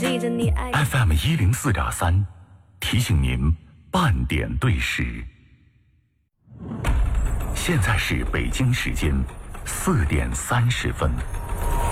记着你爱 FM 104.3，提醒您半点对时。现在是北京时间4点30分。